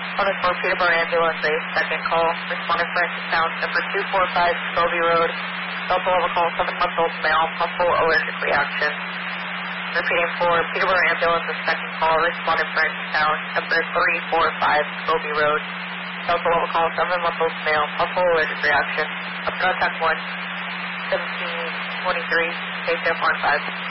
On a 4 Peterborough ambulance, a second call. Responding Francis Sound, number 245, Scobie Road. Delta level call, 7-month-old male, possible allergic reaction. Repeating for Peterborough ambulance, a second call. Responding Francis Sound, number 345, Scobie Road. Delta level call, 7-month-old male, possible allergic reaction. Up to contact 1, 1723, take up on 5.